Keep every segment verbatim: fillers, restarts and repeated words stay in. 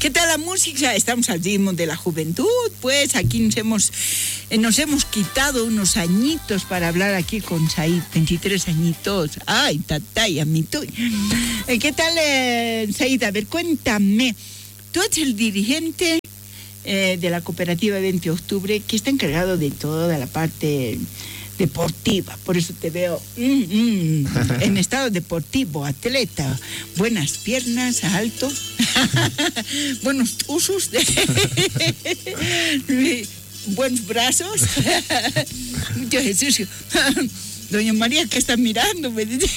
¿Qué tal la música? Estamos al ritmo de la juventud, pues aquí nos hemos, eh, nos hemos quitado unos añitos para hablar aquí con Said, veintitrés añitos. Ay, tatay, a mí tú. Eh, ¿Qué tal, eh, Said? A ver, cuéntame. Tú eres el dirigente eh, de la cooperativa veinte de octubre que está encargado de toda la parte deportiva, por eso te veo mm, mm, en estado deportivo, atleta, buenas piernas, alto, buenos usos, buenos brazos, mucho ejercicio. Doña María, ¿qué está mirando? Me dice.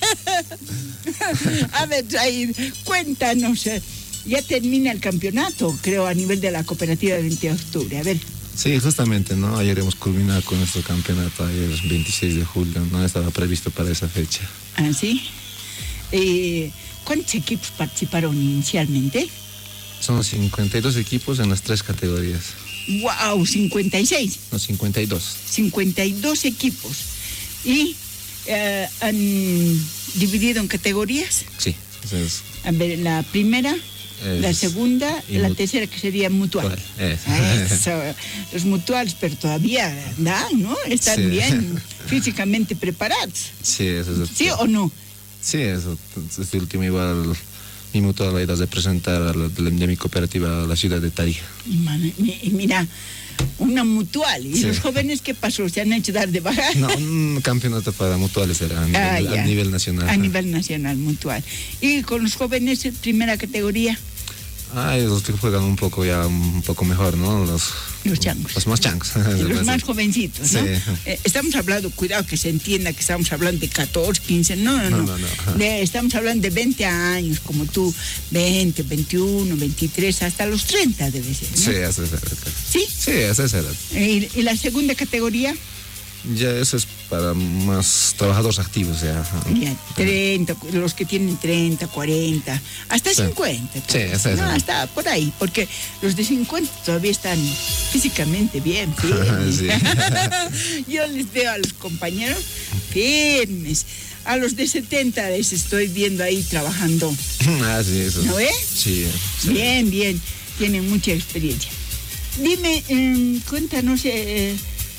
A ver, Said, cuéntanos, ya termina el campeonato, creo, a nivel de la cooperativa veinte de octubre, a ver. Sí, justamente, ¿no? Ayer hemos culminado con nuestro campeonato, ayer veintiséis de julio, no estaba previsto para esa fecha. ¿Ah, sí? Eh, ¿Cuántos equipos participaron inicialmente? Son cincuenta y dos equipos en las tres categorías. ¡Wow! ¿cincuenta y seis? No, cincuenta y dos. cincuenta y dos equipos. ¿Y eh, han dividido en categorías? Sí. Entonces, a ver, la primera... Es, la segunda, la tercera que sería mutual. Eso. Eso. Los mutuales, pero todavía dan, ¿no? Están sí. bien físicamente preparados. Sí, eso es. ¿Sí o no? Sí, eso. Este último igual, mi mutual la idea de presentar a la, de, de mi cooperativa a la ciudad de Tarija. Y mira, una mutual. ¿Y sí. los jóvenes qué pasó? ¿Se han hecho dar de baja? No, un campeonato para mutuales era a nivel, ah, a nivel nacional. A nivel nacional, mutual. ¿Y con los jóvenes en primera categoría? Ah, los que juegan un poco ya, un poco mejor, ¿no? Los, los changos. Los más changos. Los más jovencitos, ¿no? Sí. Eh, estamos hablando, cuidado que se entienda que estamos hablando de catorce, quince, no, no, no. no, no, no. De, estamos hablando de veinte años, como tú, veinte, veintiuno, veintitrés, hasta los treinta debe ser, ¿no? Sí, esa es la edad. ¿Sí? Sí, esa es la edad. ¿Y, ¿Y la segunda categoría? Ya eso es para más trabajadores activos, ya. Ya, treinta, los que tienen treinta, cuarenta, hasta sí. cincuenta. Sí, esa es. No, hasta por ahí, porque los de cincuenta todavía están físicamente bien firmes. Sí. Yo les veo a los compañeros firmes. A los de setenta les estoy viendo ahí trabajando. Ah, sí, eso. ¿No ves? Sí, sí. Bien, bien. Tienen mucha experiencia. Dime, eh, cuéntanos... Eh,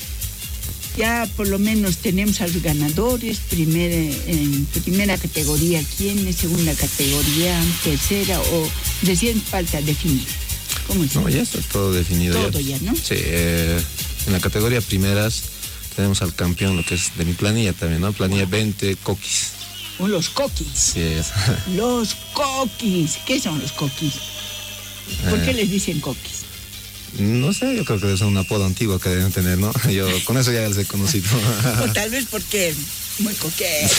ya por lo menos tenemos a los ganadores, primera, en primera categoría, ¿quién? Segunda categoría, tercera, o recién falta definir. ¿Cómo es? No, ya está todo definido. Todo ya, ya ¿no? Sí, eh, en la categoría primeras tenemos al campeón, lo que es de mi planilla también, ¿no? Planilla wow. veinte, coquis. Oh, los coquis. Sí, es. Los coquis. ¿Qué son los coquis? ¿Por eh. qué les dicen coquis? No sé, yo creo que es un apodo antiguo que deben tener, ¿no? Yo con eso ya les he conocido. O tal vez porque muy coquetos.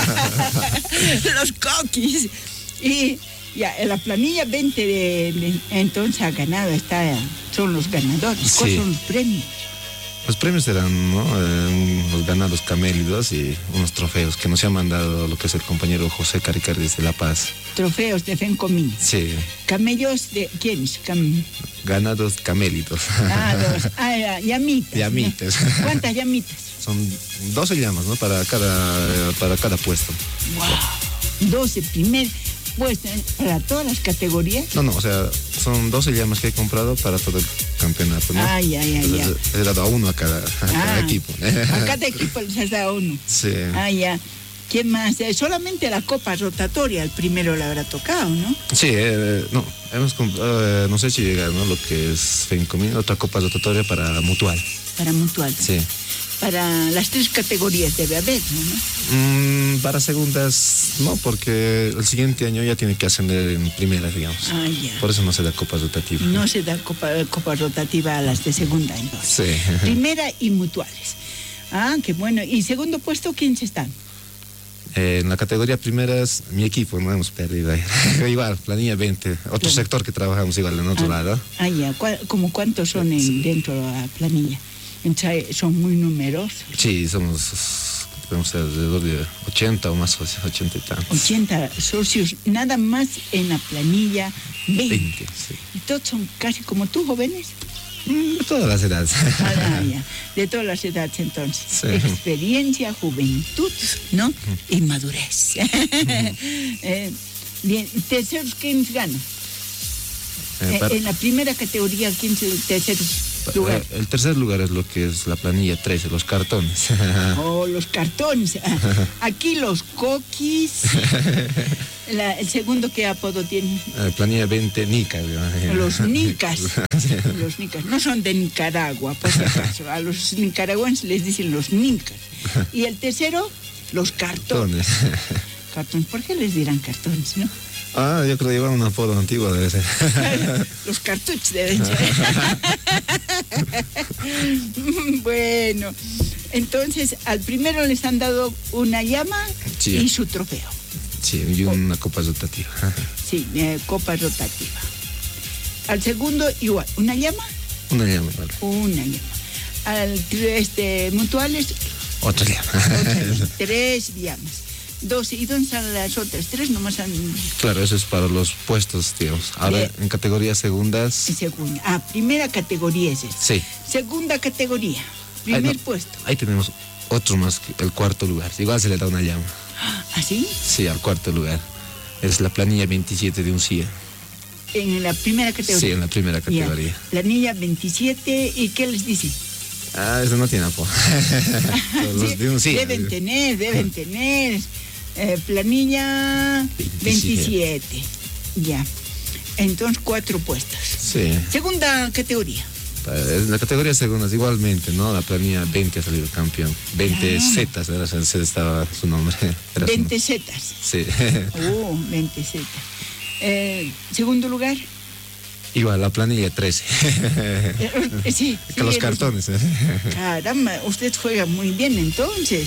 Los coquis. Y ya, en la planilla veinte de, de, entonces ha ganado, está, son los ganadores. Sí. ¿Cuáles son los premios? Los premios eran, ¿no? Eh, los ganados camélidos y unos trofeos que nos ha mandado lo que es el compañero José Caricar desde La Paz. Trofeos de Fencomín. Sí. ¿Camellos de quiénes? Cam... Ganados camélidos. Ah, dos. Ah, llamitas. Llamitas. ¿No? ¿Cuántas llamitas? Son doce llamas, ¿no? Para cada, para cada puesto. Wow. doce primer puesto para todas las categorías. No, no, o sea, son doce llamas que he comprado para todo el campeonato, ¿no? Ay, ay, ay. Entonces, ya. He dado a uno a cada, a ah, cada equipo. A cada equipo les has dado uno. Sí. Ah, ya. ¿Quién más? Eh, solamente la copa rotatoria, el primero le habrá tocado, ¿no? Sí, eh, no, hemos comprado, eh, no sé si llega, ¿no? Lo que es Fencomín, otra copa rotatoria para mutual. Para mutual. Sí. Para las tres categorías debe haber, ¿no? Mm, para segundas, no, porque el siguiente año ya tiene que ascender en primeras, digamos. Ah, ya. Por eso no se da copa rotativa. No se da copa, copa rotativa a las de segunda, entonces. Sí. Primera y mutuales. Ah, qué bueno. ¿Y segundo puesto quiénes están? Eh, en la categoría primeras, mi equipo, no hemos perdido. Igual, planilla veinte, otro claro. sector que trabajamos igual en otro ah, lado. Ah, ya. ¿Cómo cuántos son en, sí. dentro de la planilla? ¿Son muy numerosos? Sí, somos, tenemos alrededor de ochenta o más socios, ochenta y tantos. ochenta socios, nada más en la planilla veinte. veinte, sí. ¿Y todos son casi como tú, jóvenes? Mm, de todas las edades. Ah, ya. De todas las edades, entonces. Sí. Experiencia, juventud, ¿no? Mm. Y madurez. Mm. eh, bien, ¿terceros quiénes ganan? Eh, Eh, para- en la primera categoría, ¿quién es el tercer lugar? eh, el tercer lugar es lo que es la planilla trece, los cartones. Oh, los cartones. Ah, aquí los coquis. La- el segundo, ¿qué apodo tiene? Eh, planilla veinte, Nica. digamos. Los nicas. Los nicas. No son de Nicaragua, por si acaso. A los nicaragüenses les dicen los nicas. Y el tercero, los cartones. Cartones. Cartones. ¿Por qué les dirán cartones, no? Ah, yo creo que llevan un apodo antiguo, debe ser. Los cartuchos deben ser. Bueno, entonces al primero les han dado una llama Sí. y su trofeo. Sí, y una copa rotativa. Sí, eh, copa rotativa. Al segundo igual, una llama, Una llama, vale. una llama. Al este, mutuales, Otra llama. otra llama. Tres llamas. Dos. ¿Y dónde están las otras tres? Nomás han... Claro, eso es para los puestos, digamos. Ahora, Bien. en categorías segundas, Segunda. Ah, primera categoría es esta. sí. Segunda categoría, primer Ahí, no, puesto. ahí tenemos otro más, que el cuarto lugar. Igual se le da una llama. ¿Así? Sí, al cuarto lugar. Es la planilla veintisiete de un C I A. En la primera categoría. Sí, en la primera Ya. categoría. La niña veintisiete, ¿y qué les dice? Ah, eso no tiene apodo. Los Sí, de un C I A. deben tener, deben tener. Eh, planilla veintisiete. Ya. Entonces, cuatro puestos. Sí. Segunda categoría. En la categoría segundas igualmente, ¿no? La planilla veinte ha salido campeón. veinte Ah. Zetas, era, ese estaba su nombre. Era su veinte nombre. zetas. Sí. Oh, veinte zetas. Eh, segundo lugar. Igual, la planilla trece. Eh, sí, Que sí, los eres- cartones. Caramba, usted juega muy bien entonces.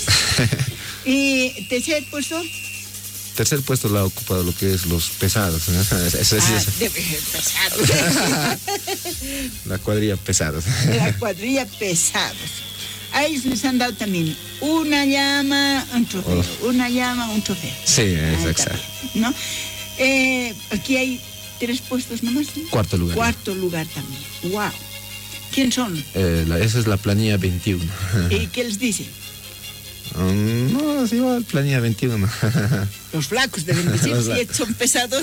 Y tercer puesto. Tercer puesto lo ha ocupado lo que es los pesados. ¿no? Eso, eso, Ah, eso. debe ser pesado. La cuadrilla pesados. La cuadrilla pesados. A ellos les han dado también una llama, un trofeo. Una llama, un trofeo. Sí, Ahí es está exacto. bien, ¿no? Eh, aquí hay tres puestos nomás. ¿no? Cuarto lugar. Cuarto lugar también. Wow. ¿Quién son? Eh, la- esa es la planilla veintiuno. ¿Y qué les dicen? Um, no, es igual, planilla veintiuno. Los flacos deben decir, Los si flacos. son pesados.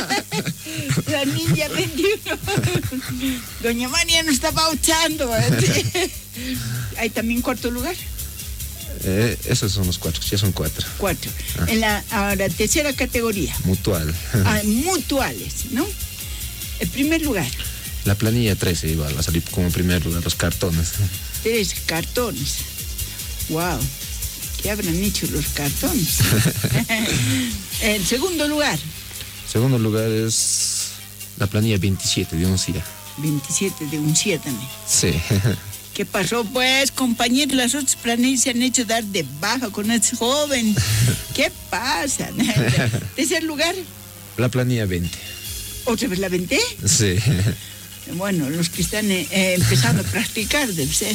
La niña veintiuno. Doña María nos está bautando. ¿eh? ¿Hay también cuarto lugar? Eh, esos son los cuatro, ya son cuatro. Cuatro. Ah. En la ahora, tercera categoría, Mutual. ah, mutuales, ¿no? El primer lugar, La planilla trece igual, va a salir como primer lugar los cartones. tres cartones. Wow. ¿Qué habrán hecho los cartones? El segundo lugar, Segundo lugar es la planilla veintisiete de un C I A. veintisiete de un siete también. Sí. ¿Qué pasó, pues, compañeros? Las otras planillas se han hecho dar de baja con este joven. ¿Qué pasa? Tercer lugar, La planilla veinte. otra vez la veinte. Sí. Bueno, los que están eh, eh, empezando a practicar, debe ser.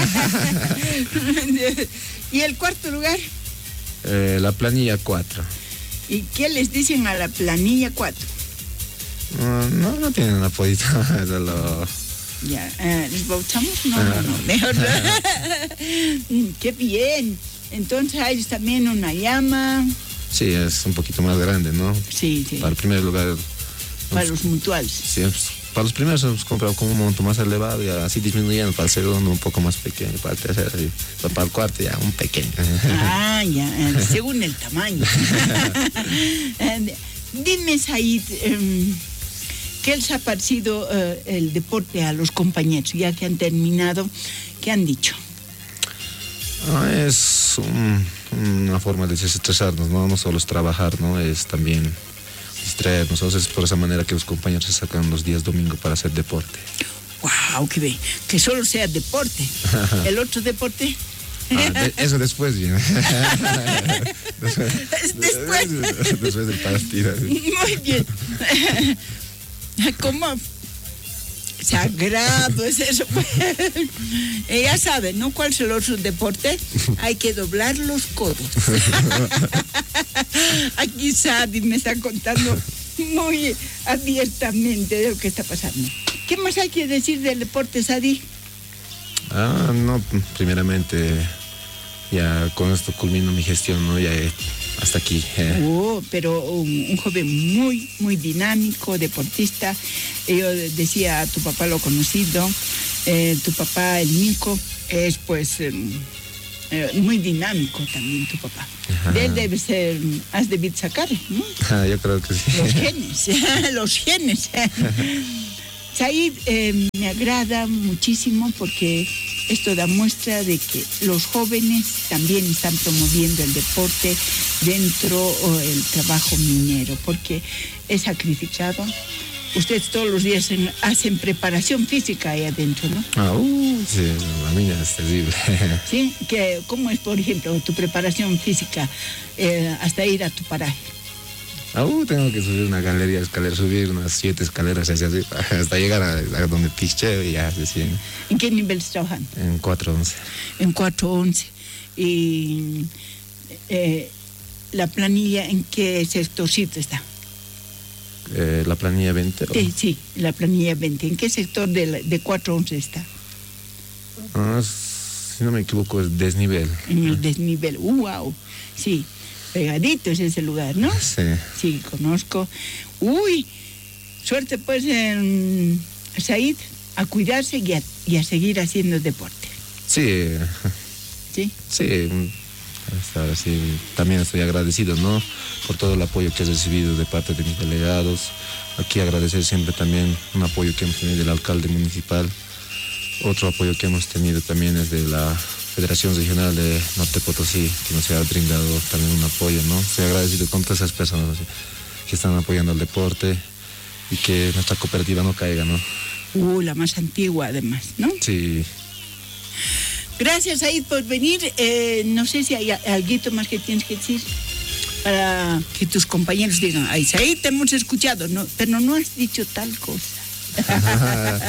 ¿Y el cuarto lugar? Eh, la planilla cuatro. ¿Y qué les dicen a la planilla cuatro? Uh, no, no tienen un apodito. Eso lo... Ya, eh, ¿les bautizamos? No, no, no, mejor no. Mm, ¡Qué bien! Entonces hay también una llama. Sí, es un poquito más grande, ¿no? Sí, sí, Para el primer lugar, para los mutuales. sí, pues, para los primeros hemos comprado como un monto más elevado y así disminuyendo. Para el segundo un poco más pequeño, para el tercero, así. Para el cuarto ya un pequeño. Ah, ya, eh, según el tamaño. Eh, Dime, Said, em, ¿qué les ha parecido eh, el deporte a los compañeros? Ya que han terminado, ¿qué han dicho? Ah, es un- una forma de desestresarnos, ¿no? No solo es trabajar, ¿no? Es también distraernos. Entonces es por esa manera que los compañeros se sacan los días domingo para hacer deporte. ¡Wow! ¡Qué bien! Que solo sea deporte. ¿El otro deporte? Ah, de- eso después viene. después, Después. después del partido. Muy bien. ¿Cómo? Sagrado es eso. Eh, ya saben, ¿no? ¿Cuál es el otro deporte? Hay que doblar los codos. Aquí Sadi me está contando muy abiertamente de lo que está pasando. ¿Qué más hay que decir del deporte, Sadi? Ah, no, primeramente, ya con esto culmino mi gestión, ¿no? Ya he hasta aquí. Eh. Oh, pero un, un joven muy, muy dinámico, deportista. Yo decía, a tu papá lo conocido, eh, tu papá, el Nico, es pues eh, eh, muy dinámico también tu papá. Ajá. De él debe ser, has debido sacar, ¿no? Ah, yo creo que sí. Los genes, los genes. Said, eh, me agrada muchísimo porque esto da muestra de que los jóvenes también están promoviendo el deporte dentro del trabajo minero, porque es sacrificado. Ustedes todos los días en, hacen preparación física ahí adentro, ¿no? Ah, uh, sí, la mina es terrible. ¿Sí? ¿Qué, ¿Cómo es, por ejemplo, tu preparación física eh, hasta ir a tu paraje? Ah, uh, tengo que subir una galería, escalera, subir unas siete escaleras hacia arriba, hasta llegar a, a donde picheo y ya se sigue. ¿En qué nivel estás trabajando? En cuatro once. En cuatro once. Y eh, la planilla, ¿en qué sectorcito está? Eh, ¿La planilla veinte? ¿O? Sí, sí, la planilla veinte. ¿En qué sector de, la, de cuatro once está? Ah, si no me equivoco, es desnivel. En el desnivel. Uh, wow, sí. Pegadito es ese lugar, ¿no? Sí. Sí, conozco. Uy, suerte pues en Said, a cuidarse y a, y a seguir haciendo deporte. Sí. ¿Sí? Sí. Hasta ahora sí. También estoy agradecido, ¿no? Por todo el apoyo que he recibido de parte de mis delegados. Aquí agradecer siempre también un apoyo que hemos tenido del alcalde municipal. Otro apoyo que hemos tenido también es de la Federación Regional de Norte Potosí, que nos ha brindado también un apoyo, ¿no? Estoy agradecido con todas esas personas, ¿sí?, que están apoyando al deporte y que nuestra cooperativa no caiga, ¿no? Uh, la más antigua además, ¿no? Sí. Gracias, Said, por venir. Eh, no sé si hay algo más que tienes que decir para que tus compañeros digan, ay, Said, te hemos escuchado, no, pero no has dicho tal cosa.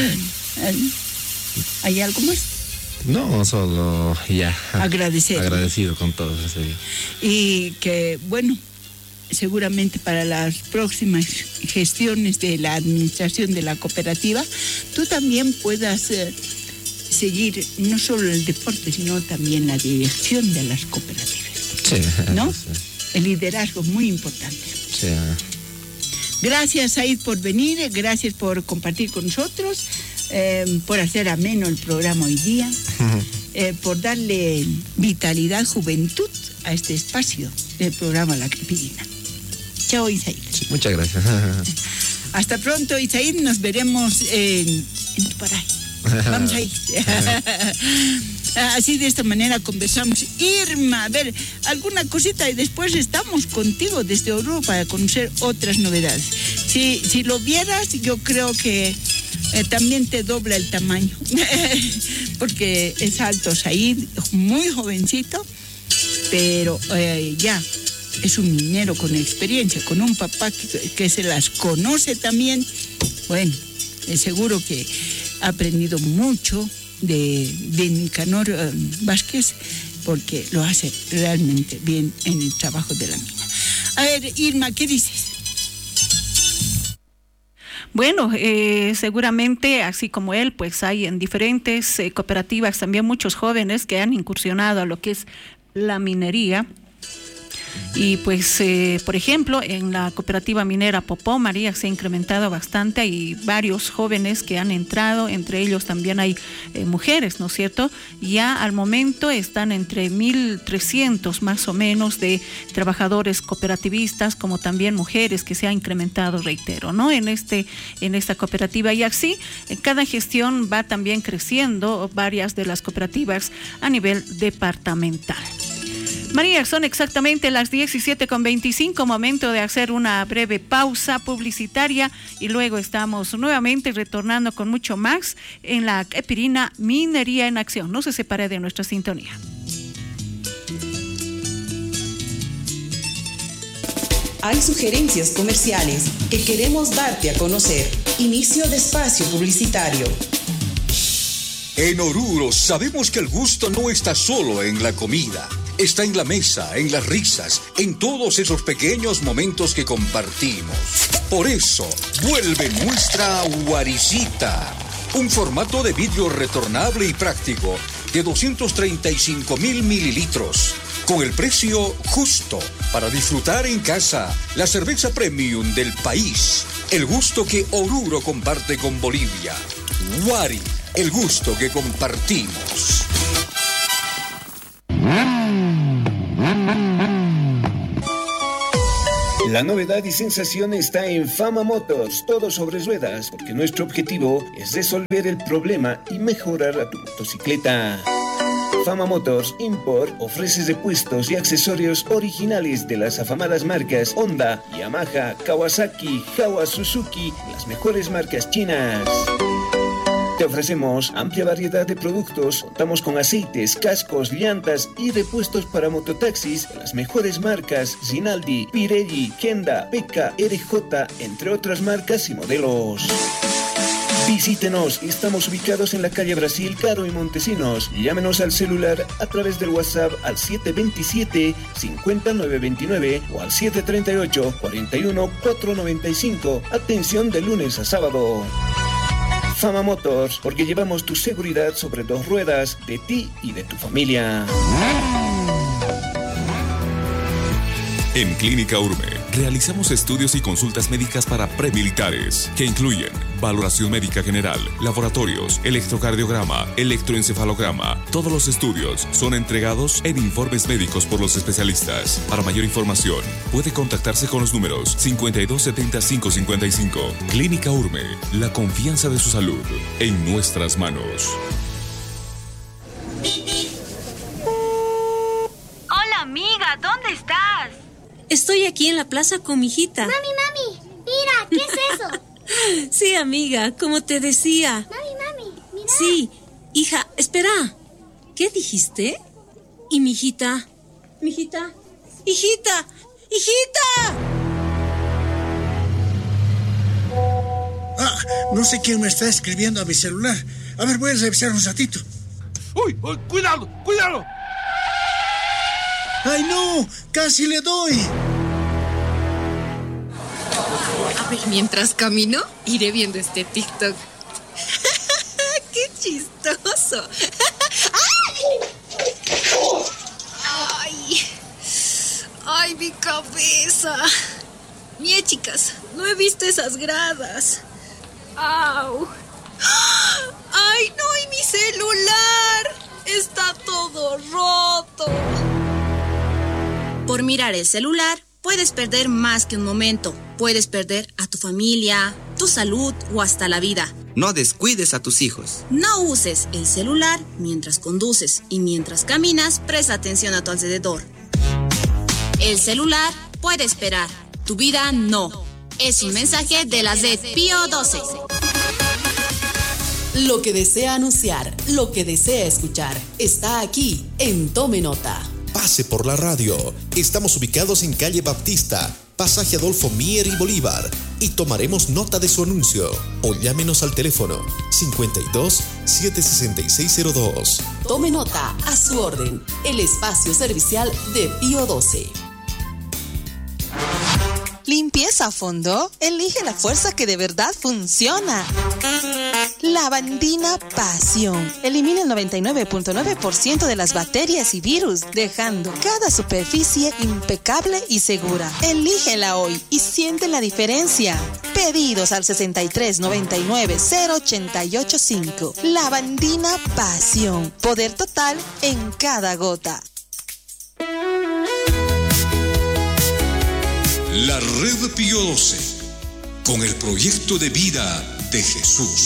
¿Hay algo más? No, solo ya. Agradecer. Agradecido con todos. Sí. Y que, bueno, seguramente para las próximas gestiones de la administración de la cooperativa, tú también puedas eh, seguir no solo el deporte, sino también la dirección de las cooperativas. Sí. ¿No? Sí. El liderazgo, muy importante. Sí. Gracias, Said, por venir, gracias por compartir con nosotros. Eh, por hacer ameno el programa hoy día, eh, por darle vitalidad, juventud a este espacio del programa La Caipirina. Chao, Isaid. Sí, muchas gracias. Hasta pronto, Isaid. Nos veremos en, en tu paraje. Vamos ahí. Así de esta manera conversamos. Irma, a ver, alguna cosita y después estamos contigo desde Europa para conocer otras novedades. Si, si lo vieras, yo creo que Eh, también te dobla el tamaño, porque es alto Said, muy jovencito, pero eh, ya es un minero con experiencia, con un papá que, que se las conoce también. Bueno, es seguro que ha aprendido mucho de, de Nicanor eh, Vázquez, porque lo hace realmente bien en el trabajo de la mina. A ver, Irma, ¿qué dices? Bueno, eh, seguramente, así como él, pues hay en diferentes eh, cooperativas también muchos jóvenes que han incursionado a lo que es la minería. Y pues, eh, por ejemplo, en la cooperativa minera Popó María se ha incrementado bastante. Hay varios jóvenes que han entrado, entre ellos también hay eh, mujeres, ¿no es cierto? Ya al momento están entre mil trescientos más o menos de trabajadores cooperativistas, como también mujeres, que se ha incrementado, reitero, ¿no? En este, en esta cooperativa. Y así, en cada gestión va también creciendo varias de las cooperativas a nivel departamental. María, son exactamente las diecisiete con veinticinco, momento de hacer una breve pausa publicitaria y luego estamos nuevamente retornando con mucho más en la Caipirina Minería en Acción. No se separe de nuestra sintonía. Hay sugerencias comerciales que queremos darte a conocer. Inicio de espacio publicitario. En Oruro sabemos que el gusto no está solo en la comida. Está en la mesa, en las risas, en todos esos pequeños momentos que compartimos. Por eso, vuelve nuestra Guaricita. Un formato de vidrio retornable y práctico de doscientos treinta y cinco mil mililitros. Con el precio justo, Para disfrutar en casa, la cerveza premium del país. El gusto que Oruro comparte con Bolivia. Wari, el gusto que compartimos. La novedad y sensación está en Fama Motors, todo sobre ruedas, porque nuestro objetivo es resolver el problema y mejorar a tu motocicleta. Fama Motors Import ofrece repuestos y accesorios originales de las afamadas marcas Honda, Yamaha, Kawasaki, Jawa, Suzuki, las mejores marcas chinas. Te ofrecemos amplia variedad de productos, contamos con aceites, cascos, llantas y repuestos para mototaxis de las mejores marcas Rinaldi, Pirelli, Kenda, Peka, R J, entre otras marcas y modelos. Visítenos, estamos ubicados en la calle Brasil, Caro y Montesinos. Llámenos al celular a través del WhatsApp al siete dos siete, cinco nueve dos nueve o al siete tres ocho, cuatro uno, cuatro nueve cinco. Atención de lunes a sábado. Fama Motors, porque llevamos tu seguridad sobre dos ruedas, de ti y de tu familia. En Clínica Urme realizamos estudios y consultas médicas para premilitares que incluyen valoración médica general, laboratorios, electrocardiograma, electroencefalograma. Todos los estudios son entregados en informes médicos por los especialistas. Para mayor información, puede contactarse con los números cincuenta y dos setenta y cinco cincuenta y cinco. Clínica Urme, la confianza de su salud en nuestras manos. Hola amiga, ¿dónde estás? Estoy aquí en la plaza con mi hijita. Mami, mami, mira, ¿qué es eso? Sí, amiga, como te decía. Mami, mami, mira. Sí, hija, espera. ¿Qué dijiste? ¿Y mi hijita? ¿Mi hijita? ¡Hijita! ¡Hijita! Ah, no sé quién me está escribiendo a mi celular. A ver, voy a revisar un ratito. ¡Uy! uy ¡Cuidado! ¡Cuidado! ¡Ay, no! ¡Casi le doy! A ver, mientras camino, iré viendo este TikTok. ¡Qué chistoso! ¡Ay! ¡Ay, mi cabeza! Mie, chicas, no he visto esas gradas. ¡Au! ¡Ay, no! ¡Y mi celular! ¡Está todo roto! Por mirar el celular, puedes perder más que un momento. Puedes perder a tu familia, tu salud o hasta la vida. No descuides a tus hijos. No uses el celular mientras conduces y mientras caminas, presta atención a tu alrededor. El celular puede esperar, tu vida no. Es un mensaje de la red Pío doce. Lo que desea anunciar, lo que desea escuchar, está aquí en Tome Nota. Pase por la radio. Estamos ubicados en calle Baptista, pasaje Adolfo Mier y Bolívar, y tomaremos nota de su anuncio. O llámenos al teléfono cincuenta y dos, setecientos sesenta y seis cero dos. Tome nota, a su orden, el espacio servicial de Pío doce. ¿Limpieza a fondo? Elige la fuerza que de verdad funciona. Lavandina Pasión. Elimina el noventa y nueve punto nueve por ciento de las bacterias y virus, dejando cada superficie impecable y segura. Elígela hoy y siente la diferencia. Pedidos al sesenta y tres, noventa y nueve, cero ochenta y ocho cinco. Lavandina Pasión. Poder total en cada gota. La Red Pío doce, con el proyecto de vida de Jesús.